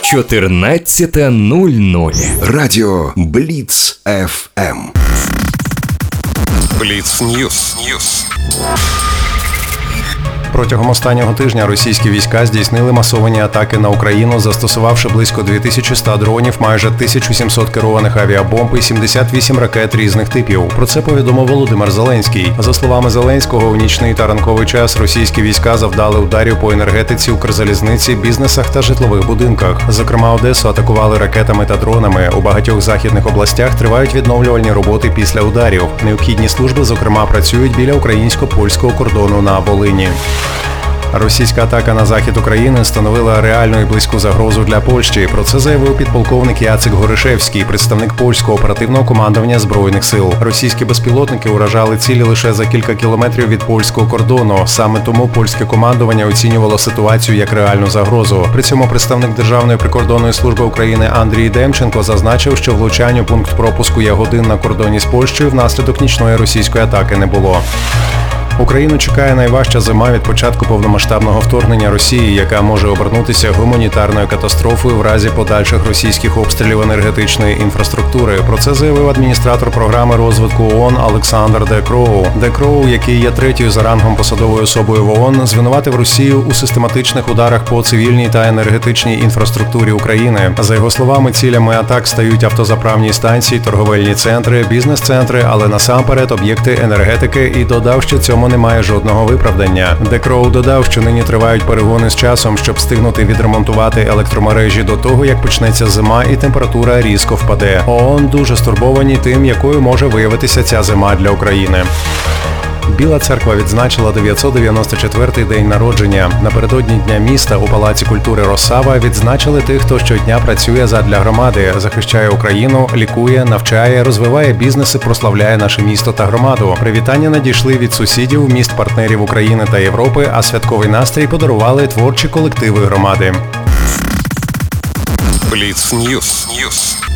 14:00. Радіо Бліц ФМ. Бліц Ньюс. Протягом останнього тижня російські війська здійснили масовані атаки на Україну, застосувавши близько 2100 дронів, майже 1700 керованих авіабомб і 78 ракет різних типів. Про це повідомив Володимир Зеленський. За словами Зеленського, у нічний та ранковий час російські війська завдали ударів по енергетиці, Укрзалізниці, бізнесах та житлових будинках. Зокрема, Одесу атакували ракетами та дронами. У багатьох західних областях тривають відновлювальні роботи після ударів. Необхідні служби, зокрема, працюють біля українсько-польського кордону на Волині. Російська атака на захід України становила реальну і близьку загрозу для Польщі. Про це заявив підполковник Яцек Горишевський, представник польського оперативного командування Збройних сил. Російські безпілотники уражали цілі лише за кілька кілометрів від польського кордону. Саме тому польське командування оцінювало ситуацію як реальну загрозу. При цьому представник Державної прикордонної служби України Андрій Демченко зазначив, що влучань у пункт пропуску Ягодин на кордоні з Польщею внаслідок нічної російської атаки не було. Україну чекає найважча зима від початку повномасштабного вторгнення Росії, яка може обернутися гуманітарною катастрофою в разі подальших російських обстрілів енергетичної інфраструктури. Про це заявив адміністратор програми розвитку ООН Олександр Де Кроу. Де Кроу, який є третьою за рангом посадовою особою в ООН, звинуватив Росію у систематичних ударах по цивільній та енергетичній інфраструктурі України. За його словами, цілями атак стають автозаправні станції, торговельні центри, бізнес-центри, але насамперед об'єкти енергетики, і додав, що цьому немає жодного виправдання. Де Кроу додав, що нині тривають перегони з часом, щоб встигнути відремонтувати електромережі до того, як почнеться зима і температура різко впаде. ООН дуже стурбовані тим, якою може виявитися ця зима для України. Біла Церква відзначила 994-й день народження. Напередодні Дня міста у Палаці культури Росава відзначили тих, хто щодня працює задля громади, захищає Україну, лікує, навчає, розвиває бізнеси, прославляє наше місто та громаду. Привітання надійшли від сусідів, міст-партнерів України та Європи, а святковий настрій подарували творчі колективи громади. Бліц Ньюс.